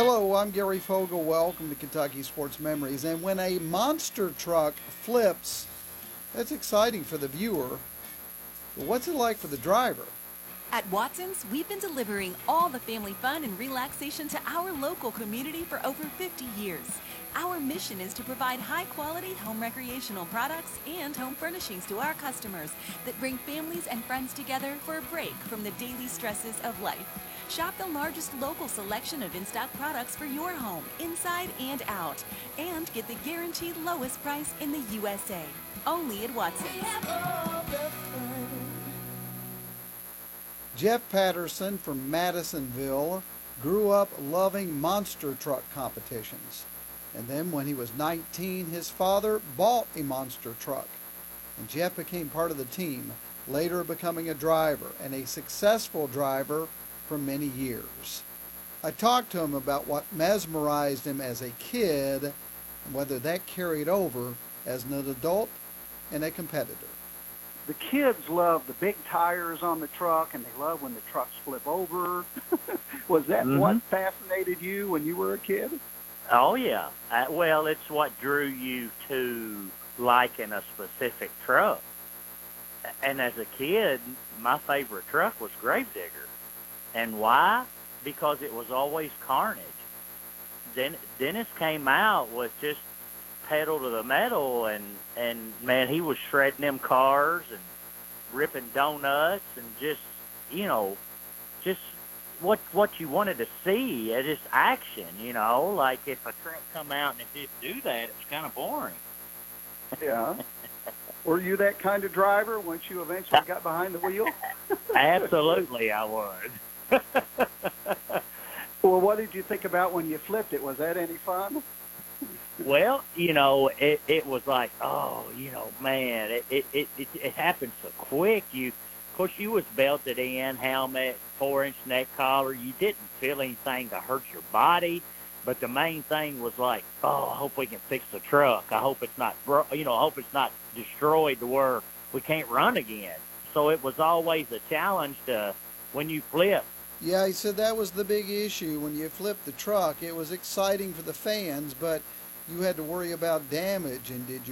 Hello, I'm Gary Fogel. Welcome to Kentucky Sports Memories. And when a monster truck flips, that's exciting for the viewer. But what's it like for the driver? At Watson's, we've been delivering all the family fun and relaxation to our local community for over 50 years. Our mission is to provide high-quality home recreational products and home furnishings to our customers that bring families and friends together for a break from the daily stresses of life. Shop the largest local selection of in-stock products for your home, inside and out, and get the guaranteed lowest price in the USA. Only at Watson's. Jeff Patterson from Madisonville grew up loving monster truck competitions. And then when he was 19, his father bought a monster truck. And Jeff became part of the team, later becoming a driver, and a successful driver for many years. I talked to him about what mesmerized him as a kid and whether that carried over as an adult and a competitor. The kids love the big tires on the truck, and they love when the trucks flip over. Was that what fascinated you when you were a kid? Oh, yeah. Well, it's what drew you to liking a specific truck. And as a kid, my favorite truck was Gravedigger. And why? Because it was always carnage. Then Dennis came out with just pedal to the metal, and man, he was shredding them cars and ripping donuts and just what you wanted to see, just action, like if a truck come out and it didn't do that, it was kind of boring. Yeah. Were you that kind of driver once you eventually got behind the wheel? Absolutely, I was. Well, what did you think about when you flipped it? Was that any fun? Well, it was like, oh, man, it happened so quick. Of course, you was belted in, helmet, 4-inch neck collar. You didn't feel anything to hurt your body, but the main thing was like, oh, I hope we can fix the truck. I hope it's not, I hope it's not destroyed to where we can't run again. So it was always a challenge when you flip. Yeah, he said that was the big issue. When you flipped the truck, it was exciting for the fans, but you had to worry about damage. And did you